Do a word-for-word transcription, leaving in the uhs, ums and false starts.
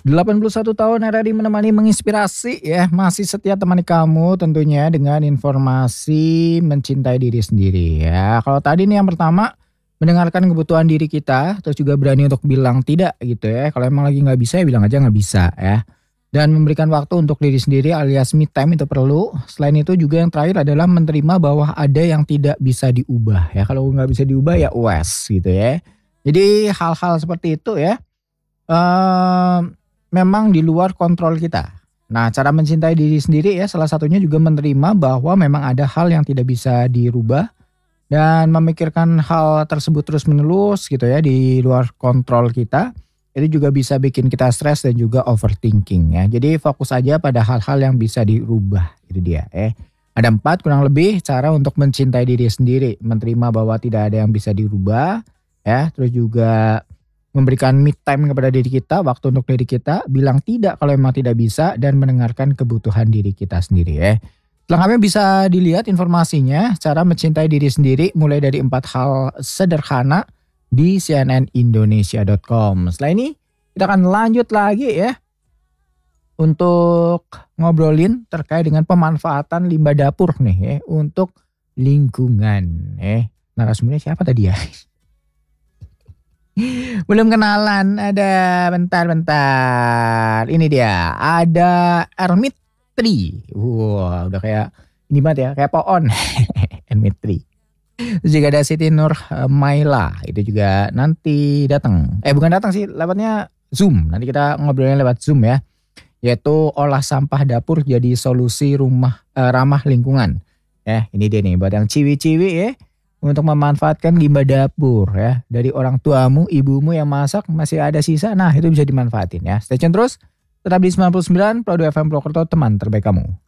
delapan puluh satu tahun R R I menemani menginspirasi ya, masih setia temani kamu tentunya dengan informasi mencintai diri sendiri ya. Kalau tadi nih yang pertama, mendengarkan kebutuhan diri kita, terus juga berani untuk bilang tidak gitu ya. Kalau emang lagi nggak bisa ya bilang aja nggak bisa ya. Dan memberikan waktu untuk diri sendiri alias me time itu perlu. Selain itu juga yang terakhir adalah menerima bahwa ada yang tidak bisa diubah ya. Kalau nggak bisa diubah ya wes gitu ya. Jadi hal-hal seperti itu ya. Eee, memang di luar kontrol kita. Nah, cara mencintai diri sendiri ya salah satunya juga menerima bahwa memang ada hal yang tidak bisa dirubah dan memikirkan hal tersebut terus-menerus gitu ya di luar kontrol kita, itu juga bisa bikin kita stres dan juga overthinking ya. Jadi fokus aja pada hal-hal yang bisa dirubah, itu dia eh. Ada empat kurang lebih cara untuk mencintai diri sendiri, menerima bahwa tidak ada yang bisa dirubah ya, terus juga memberikan me time kepada diri kita, waktu untuk diri kita, bilang tidak kalau memang tidak bisa dan mendengarkan kebutuhan diri kita sendiri ya. Lengkapnya bisa dilihat informasinya, cara mencintai diri sendiri mulai dari empat hal sederhana di c n n indonesia dot com. Setelah ini kita akan lanjut lagi ya untuk ngobrolin terkait dengan pemanfaatan limbah dapur nih ya untuk lingkungan. Eh, narasumbernya siapa tadi ya? Belum kenalan, ada bentar-bentar. Ini dia, ada Ermitri. Wah, udah kayak ini banget ya, kayak pohon. Ermitri. Terus juga ada Siti Nur Maila, itu juga nanti datang. Eh bukan datang sih, lewatnya Zoom. Nanti kita ngobrolnya lewat Zoom ya. Yaitu olah sampah dapur jadi solusi rumah eh, ramah lingkungan. Ya, ini dia nih buat yang ciwi-ciwi ya. Untuk memanfaatkan limbah dapur ya. Dari orang tuamu, ibumu yang masak masih ada sisa. Nah itu bisa dimanfaatin ya. Stay tune terus. Tetap di sembilan puluh sembilan Produk F M Purwokerto, teman terbaik kamu.